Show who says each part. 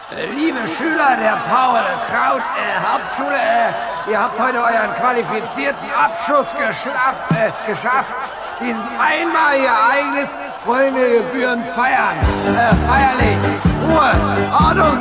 Speaker 1: Liebe Schüler der Paul Kraut Hauptschule, ihr habt heute euren qualifizierten Abschluss geschafft. Dieses einmalige Ereignis wollen wir gebührend feiern. Feierlich. Ruhe, Ordnung.